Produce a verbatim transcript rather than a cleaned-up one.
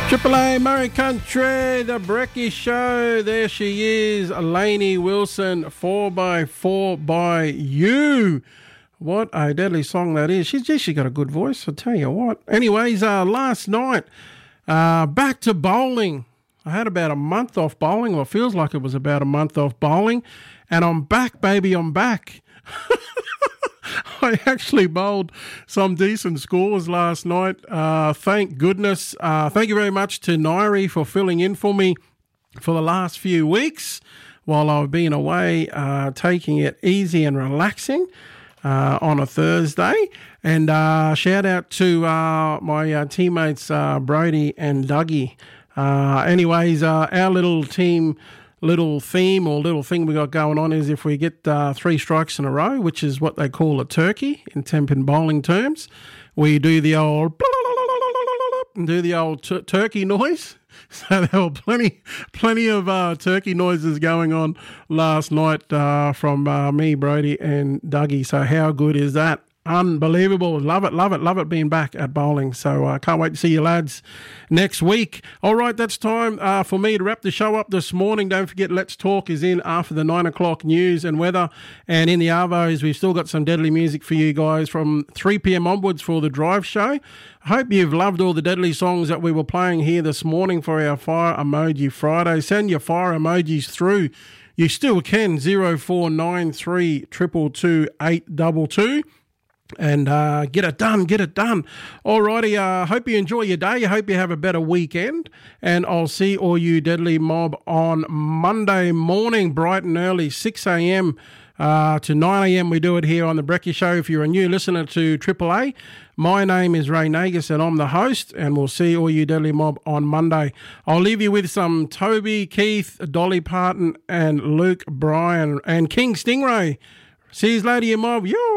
Triple A Murray Country, the Brecky Show. There she is, Lainey Wilson, four by four by you. What a deadly song that is. She's just, she got a good voice, I'll tell you what. Anyways, uh, last night, uh, back to bowling. I had about a month off bowling, or it feels like it was about a month off bowling, and I'm back, baby, I'm back. I actually bowled some decent scores last night. Uh, thank goodness. Uh, thank you very much to Nairi for filling in for me for the last few weeks while I've been away, uh, taking it easy and relaxing uh, on a Thursday. And uh, shout out to uh, my uh, teammates uh, Brody and Dougie. Uh, anyways, uh, our little team... little theme or little thing we got going on is if we get uh, three strikes in a row, which is what they call a turkey in temp and bowling terms, we do the old and do the old t- turkey noise. So there were plenty, plenty of uh, turkey noises going on last night uh, from uh, me, Brody, and Dougie. So how good is that? Unbelievable. Love it, love it, love it being back at bowling. So I uh, can't wait to see you lads next week. All right, that's time uh, for me to wrap the show up this morning. Don't forget, Let's Talk is in after the nine o'clock news and weather. And in the Arvos, we've still got some deadly music for you guys from three p.m. onwards for the drive show. I hope you've loved all the deadly songs that we were playing here this morning for our Fire Emoji Friday. Send your fire emojis through. You still can, zero four nine three two two two eight two two. And uh, get it done, get it done. Alrighty, uh, hope you enjoy your day. I hope you have a better weekend. And I'll see all you Deadly Mob on Monday morning, bright and early, six a.m. Uh, to nine a.m. We do it here on The Brecky Show. If you're a new listener to Triple A, my name is Ray Nagus and I'm the host. And we'll see all you Deadly Mob on Monday. I'll leave you with some Toby, Keith, Dolly Parton, and Luke Bryan and King Stingray. See you later, you mob. Yo!